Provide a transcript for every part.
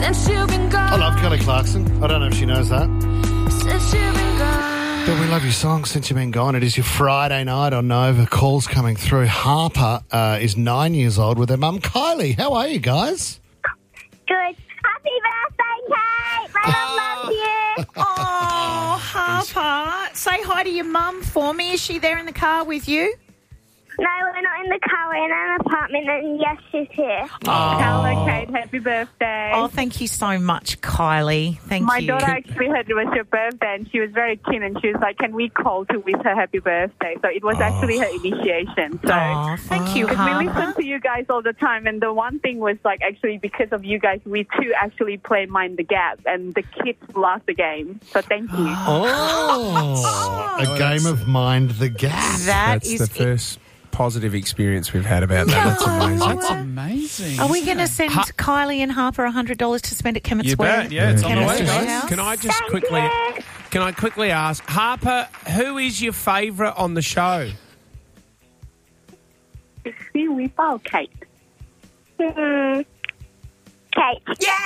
since you've been gone. I love Kelly Clarkson. I don't know if she knows that. Since you've been gone. But we love your song, Since You've Been Gone. It is your Friday night on Nova. Calls coming through. Harper is 9 years old with her mum, Kylie. How are you guys? Good. Happy birthday, Kate! My mum loves you. Oh, Harper. Say hi to your mum for me. Is she there in the car with you? No, we're not in the car. We're in an apartment, and yes, she's here. Hello, Kate. Happy birthday. Oh, thank you so much, Kylie. Thank My you. daughter actually heard it was your birthday, and she was very keen, and she was like, can we call to wish her happy birthday? So it was actually her initiation. So Oh, thank you, because we listen Harper. to you guys all the time, and the one thing was like actually because of you guys, we too actually play Mind the Gap, and the kids love the game. So thank you. Oh, a game of Mind the Gap. That's the first positive experience we've had about that. That's amazing. That's amazing. Are we going to send Kylie and Harper $100 to spend at Kemet You Square? bet. Yeah, it's on the way, Chemist's guys. house? Can I quickly ask, Harper, who is your favourite on the show? We found Kate. Kate.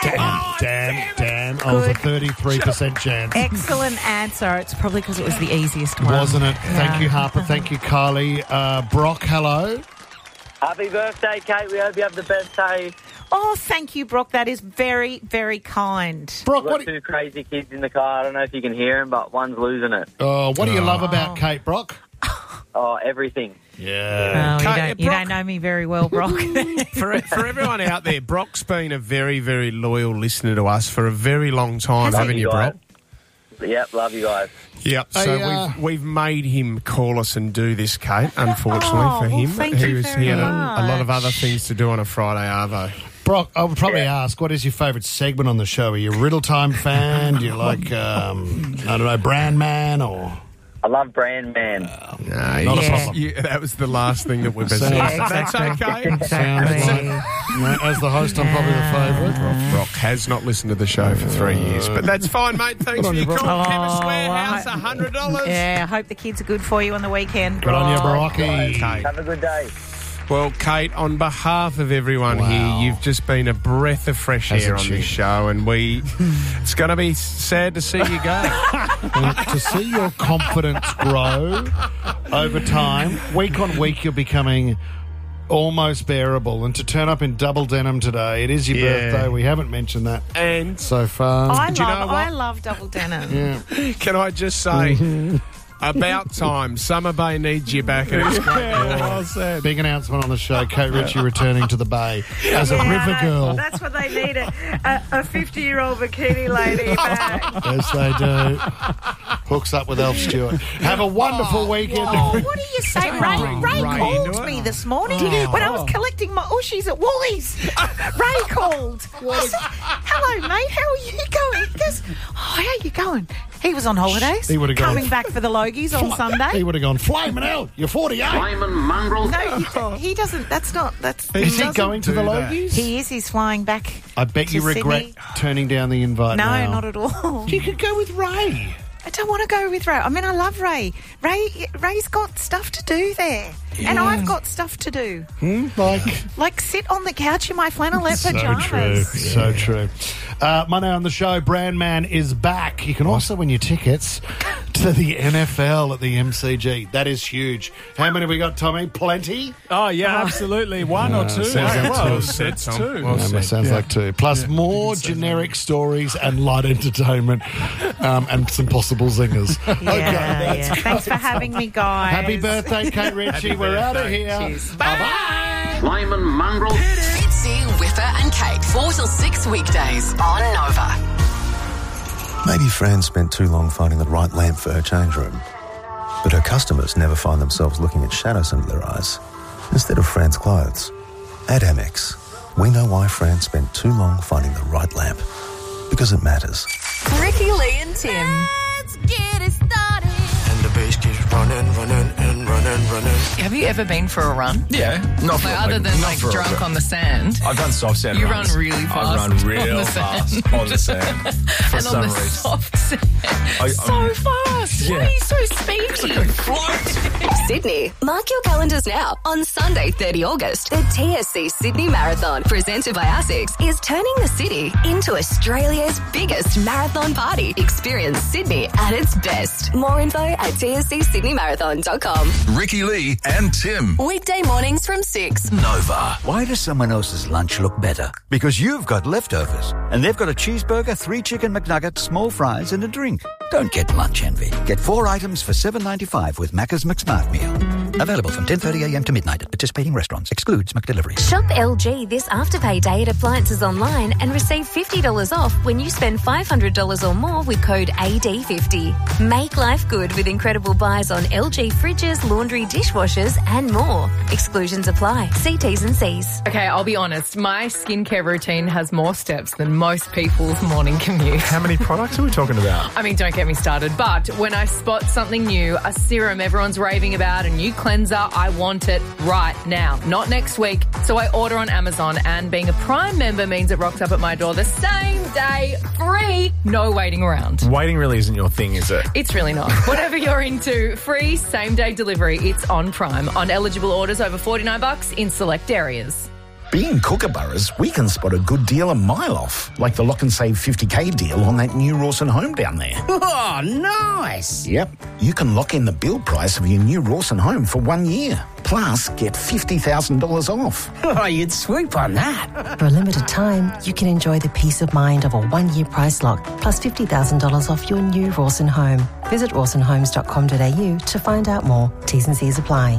Damn. I was a 33% chance. Excellent answer. It's probably because it was the easiest one. Wasn't it? Thank you, Harper. Thank you, Kylie. Brock, hello. Happy birthday, Kate. We hope you have the best day. Oh, thank you, Brock. That is very, very kind. Brock, We've got two crazy kids in the car. I don't know if you can hear them, but one's losing it. What do you love about Kate, Brock? Oh, everything. Yeah. Oh, you don't know me very well, Brock. For everyone out there, Brock's been a very, very loyal listener to us for a very long time, haven't you, Brock? Yep, love you guys. Yep. So we've made him call us and do this, Kate. Unfortunately for him, thank you he had very a lot of much. other things to do on a Friday arvo. Brock, I would probably ask, what is your favourite segment on the show? Are you a Riddle Time fan? Do you like, I don't know, Brand Man or... I love Brand Man. No, Not a problem. that was the last thing that we've ever said. Yeah, That's okay. No, as the host, I'm probably the favourite. Brock has not listened to the show for 3 years, but that's fine, mate. Thanks for your call. Chemist Warehouse, $100. Yeah, I hope the kids are good for you on the weekend. Good on you, Brocky. Have a good day. Well, Kate, on behalf of everyone here, you've just been a breath of fresh air on this show, and it's going to be sad to see you go. To see your confidence grow over time, week on week, you're becoming almost bearable. And to turn up in double denim today, it is your birthday. We haven't mentioned that And so far. I love double denim. can I just say, about time, Summer Bay needs you back. And it's great. Well said. Big announcement on the show, Kate Ritchie returning to the Bay as a river girl. That's what they need, a 50-year-old bikini lady back. Yes, they do. Hooks up with Elf Stewart. Have a wonderful weekend. What do you say? Ray called me this morning when I was collecting my ushies at Woolies. Ray called. I said, hello, mate, how are you going? He goes, how are you going? He was on holidays. He would have gone. Coming back for the Logies on Sunday. He would have gone, Flaming hell, you're 48. No, he doesn't. Is he going to the do that. Logies? He is. He's flying back. I bet you to regret Sydney. turning down the invite No, now. not at all. You could go with Ray. I don't want to go with Ray. I mean, I love Ray. Ray's got stuff to do there. And I've got stuff to do. Like sit on the couch in my flannelette pajamas. So true. Monday on the show, Brand Man is back. You can also win your tickets to the NFL at the MCG. That is huge. How many we got, Tommy? Plenty? Oh, yeah, absolutely. One or two. It's two. Sounds like two. Plus more generic stories and light entertainment and some possible zingers. Yeah. Thanks for having me, guys. Happy birthday, Kate Ritchie. We're out of here. Bye-bye. Lyman Mongrel. Fitzy, Whipper and Kate. 4 till 6 weekdays on Nova. Maybe Fran spent too long finding the right lamp for her change room. But her customers never find themselves looking at shadows under their eyes instead of Fran's clothes. At Amex, we know why Fran spent too long finding the right lamp. Because it matters. Ricky, Lee and Tim. Let's get it started. And the bass keeps running, Have you ever been for a run? Yeah, not for Other than not for a drunk run. on the sand. I've done soft sand You runs. run really fast. I run on real the fast sand. on the sand. For And some on the reason. soft sand. So fast. Why are you so speedy? Sydney. Mark your calendars now. On Sunday, 30 August, the TSC Sydney Marathon, presented by ASICS, is turning the city into Australia's biggest marathon party. Experience Sydney at its best. More info at tscsydneymarathon.com. Ricky Lee and Tim. Weekday mornings from 6. Nova. Why does someone else's lunch look better? Because you've got leftovers, and they've got a cheeseburger, 3 chicken McNuggets, small fries, and a drink. Don't get lunch envy. Get 4 items for $7.95 with Macca's McSmart Meal. Available from 10:30 a.m. to midnight at participating restaurants. Excludes McDelivery. Shop LG this Afterpay Day at Appliances Online and receive $50 off when you spend $500 or more with code AD50. Make life good with incredible buys on LG fridges, laundry, dishwashers, and more. Exclusions apply. See T's and C's. Okay, I'll be honest. My skincare routine has more steps than most people's morning commute. How many products are we talking about? I mean, don't get me started, but when I spot something new, a serum everyone's raving about, a new cleanser, I want it right now, not next week. So I order on Amazon, and being a Prime member means it rocks up at my door the same day, free, no waiting around. Waiting really isn't your thing, is it? It's really not. Whatever you're into, free same-day delivery. It's on Prime. On eligible orders over $49 in select areas. Being Kookaburras, we can spot a good deal a mile off, like the Lock and Save 50k deal on that new Rawson home down there. Oh, nice. Yep, you can lock in the build price of your new Rawson home for 1 year, plus get $50,000 off. Oh, you'd swoop on that. For a limited time, you can enjoy the peace of mind of a 1-year price lock, plus $50,000 off your new Rawson home. Visit rawsonhomes.com.au to find out more. T's and C's apply.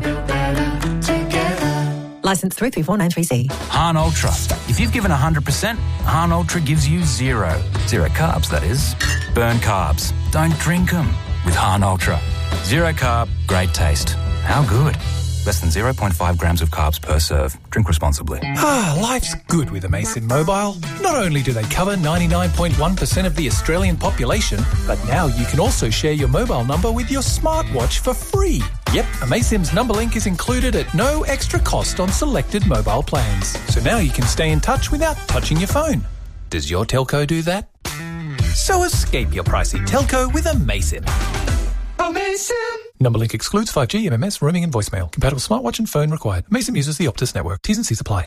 Licence 33493C. Han Ultra. If you've given 100%, Han Ultra gives you 0. 0 carbs, that is. Burn carbs. Don't drink them with Han Ultra. 0 carb, great taste. How good? Less than 0.5 grams of carbs per serve. Drink responsibly. Life's good with Amazon Mobile. Not only do they cover 99.1% of the Australian population, but now you can also share your mobile number with your smartwatch for free. Yep, Amazon's number link is included at no extra cost on selected mobile plans. So now you can stay in touch without touching your phone. Does your telco do that? So escape your pricey telco with Amazon. Amazon! Number link excludes 5G, MMS, roaming and voicemail. Compatible smartwatch and phone required. Amazon uses the Optus network. T's and C's apply.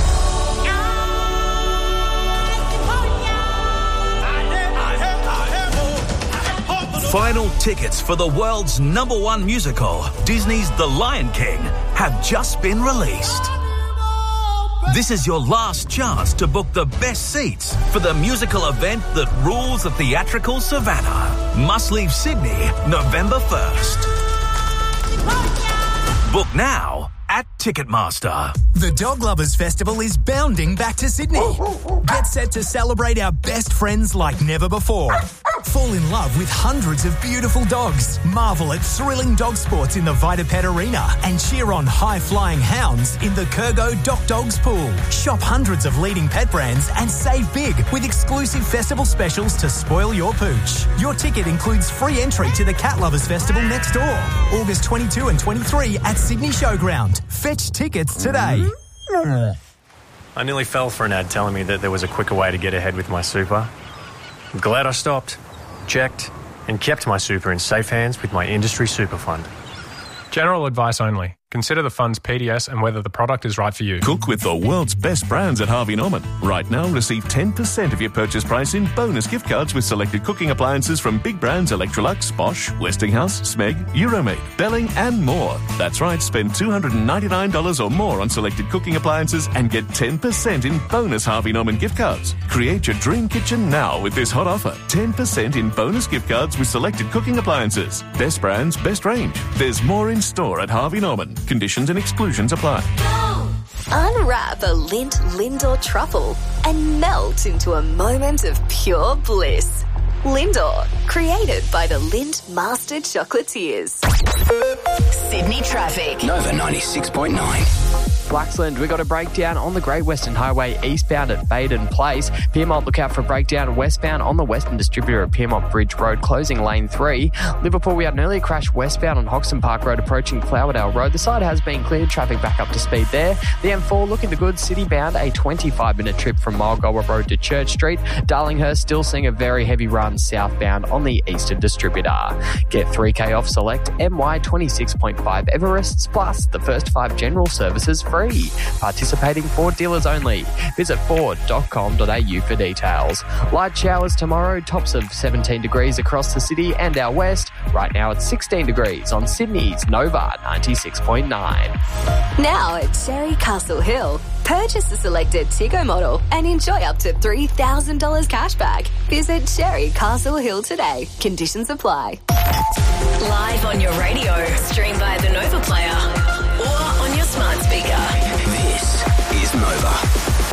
Final tickets for the world's #1 musical, Disney's The Lion King, have just been released. This is your last chance to book the best seats for the musical event that rules the theatrical savannah. Must leave Sydney November 1st. Book now at Ticketmaster. The Dog Lovers Festival is bounding back to Sydney. Get set to celebrate our best friends like never before. Fall in love with hundreds of beautiful dogs. Marvel at thrilling dog sports in the Vitapet Arena and cheer on high-flying hounds in the Kurgo Doc Dogs Pool. Shop hundreds of leading pet brands and save big with exclusive festival specials to spoil your pooch. Your ticket includes free entry to the Cat Lovers Festival next door, August 22 and 23 at Sydney Showground. Fetch tickets today. I nearly fell for an ad telling me that there was a quicker way to get ahead with my super. I'm glad I stopped, checked, and kept my super in safe hands with my industry super fund. General advice only. Consider the fund's PDS and whether the product is right for you. Cook with the world's best brands at Harvey Norman. Right now, receive 10% of your purchase price in bonus gift cards with selected cooking appliances from big brands Electrolux, Bosch, Westinghouse, Smeg, Euromade, Belling, and more. That's right, spend $299 or more on selected cooking appliances and get 10% in bonus Harvey Norman gift cards. Create your dream kitchen now with this hot offer. 10% in bonus gift cards with selected cooking appliances. Best brands, best range. There's more in store at Harvey Norman. Conditions and exclusions apply. Unwrap a Lindt Lindor truffle and melt into a moment of pure bliss. Lindor, created by the Lindt Master Chocolatiers. Sydney traffic. Nova 96.9. Flaxland. We got a breakdown on the Great Western Highway eastbound at Baden Place. Piedmont, look out for a breakdown westbound on the Western Distributor at Piedmont Bridge Road, closing lane 3. Liverpool, we had an earlier crash westbound on Hoxton Park Road approaching Flowerdale Road. The side has been cleared, traffic back up to speed there. The M4 looking to good, city-bound, a 25-minute trip from Mulgoa Road to Church Street. Darlinghurst still seeing a very heavy run southbound on the Eastern Distributor. Get 3K off select MY 26.5 Everests, plus the first 5 general services free. Participating Ford dealers only. Visit ford.com.au for details. Light showers tomorrow, tops of 17 degrees across the city and our west. Right now it's 16 degrees on Sydney's Nova 96.9. Now at Sherry Castle Hill. Purchase the selected Tiggo model and enjoy up to $3,000 cash back. Visit Sherry Castle Hill today. Conditions apply. Live on your radio, stream via the Nova Player or on your smart speaker. This is Nova.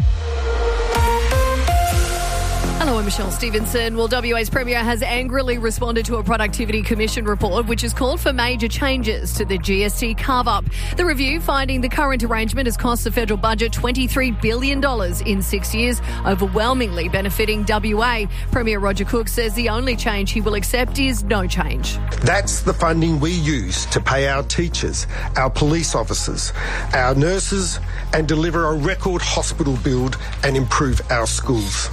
Hello, I'm Michelle Stevenson. Well, WA's Premier has angrily responded to a Productivity Commission report which has called for major changes to the GST carve-up. The review finding the current arrangement has cost the federal budget $23 billion in 6 years, overwhelmingly benefiting WA. Premier Roger Cook says the only change he will accept is no change. That's the funding we use to pay our teachers, our police officers, our nurses, and deliver a record hospital build and improve our schools.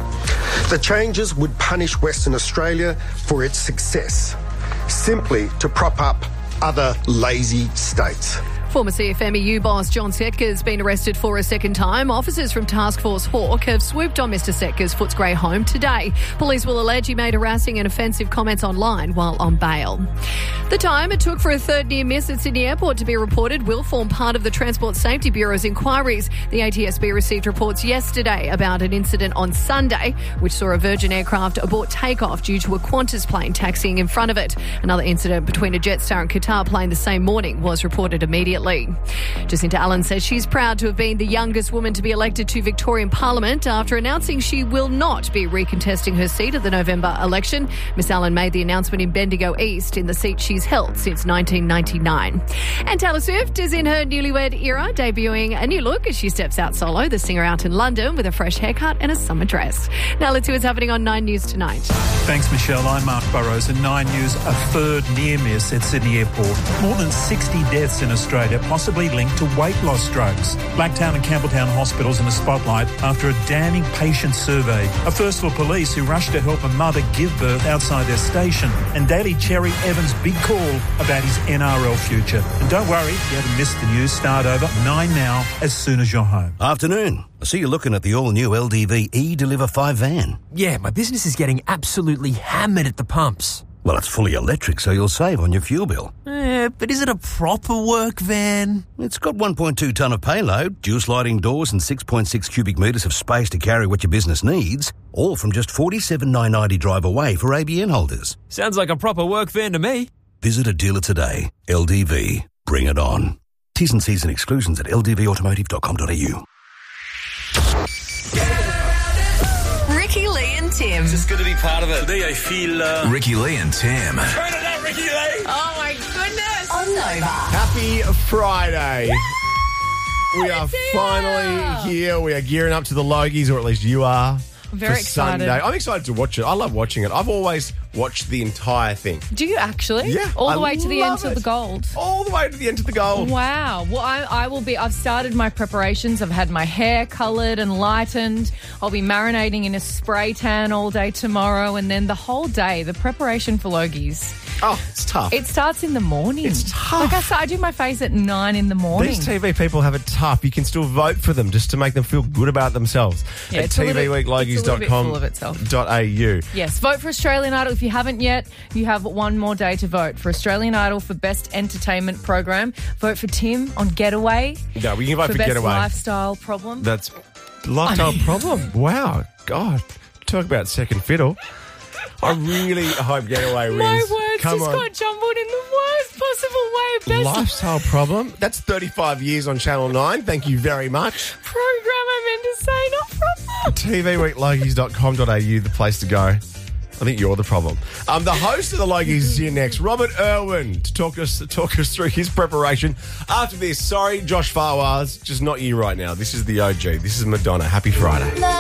The changes would punish Western Australia for its success, simply to prop up other lazy states. Former CFMEU boss John Setka has been arrested for a second time. Officers from Task Force Hawk have swooped on Mr Setka's Footscray home today. Police will allege he made harassing and offensive comments online while on bail. The time it took for a third near miss at Sydney Airport to be reported will form part of the Transport Safety Bureau's inquiries. The ATSB received reports yesterday about an incident on Sunday which saw a Virgin aircraft abort takeoff due to a Qantas plane taxiing in front of it. Another incident between a Jetstar and Qatar plane the same morning was reported immediately. Jacinta Allen says she's proud to have been the youngest woman to be elected to Victorian Parliament after announcing she will not be recontesting her seat at the November election. Miss Allen made the announcement in Bendigo East, in the seat she's held since 1999. And Taylor Swift is in her newlywed era, debuting a new look as she steps out solo. The singer out in London with a fresh haircut and a summer dress. Now let's see what's happening on 9 News tonight. Thanks, Michelle. I'm Mark Burrows, and 9 News, a third near miss at Sydney Airport. More than 60 deaths in Australia, possibly linked to weight loss drugs. Blacktown and Campbelltown hospitals in the spotlight after a damning patient survey. A first for police who rushed to help a mother give birth outside their station. And Daly Cherry Evans' big call about his NRL future. And don't worry, if you haven't missed the news, start over 9 now as soon as you're home. Afternoon. I see you're looking at the all-new LDV E-Deliver 5 van. Yeah, my business is getting absolutely hammered at the pumps. Well, it's fully electric, so you'll save on your fuel bill. But is it a proper work van? It's got 1.2 tonne of payload, dual sliding doors and 6.6 cubic metres of space to carry what your business needs, all from just $47,990 drive away for ABN holders. Sounds like a proper work van to me. Visit a dealer today. LDV. Bring it on. T's and C's and exclusions at ldvautomotive.com.au. Ricky Lee and Tim. Just good to be part of it. Today I feel... Ricky Lee and Tim. Turn it up, Ricky Lee! Oh my goodness. On Nova. Happy Friday. We are finally here. We are gearing up to the Logies, or at least you are. I'm very excited. Sunday. I'm excited to watch it. I love watching it. I've always watched the entire thing. Do you actually? Yeah. All the way to the end love of the gold. All the way to the end of the gold. Wow. Well, I will be. I've started my preparations. I've had my hair coloured and lightened. I'll be marinating in a spray tan all day tomorrow, and then the whole day, the preparation for Logies. Oh, it's tough. It starts in the morning. It's tough. Like I do my face at 9 in the morning. These TV people have it tough. You can still vote for them just to make them feel good about themselves. Yeah, at tvweeklogies.com.au. Yes, vote for Australian Idol. If you haven't yet, you have one more day to vote for Australian Idol for Best Entertainment Program. Vote for Tim on Getaway. Yeah, we can vote for Best Getaway. Lifestyle Problem. That's lifestyle problem. Wow. God. Talk about second fiddle. I really hope Getaway wins. My words Come just on. got jumbled in the worst possible way. Best Lifestyle problem? That's 35 years on Channel 9. Thank you very much. program I meant to say, not problem. tvweeklogies.com.au, the place to go. I think you're the problem. The host of the Logies is here next, Robert Irwin, to talk us through his preparation. After this, sorry, Josh Fawaz, just not you right now. This is the OG. This is Madonna. Happy Friday.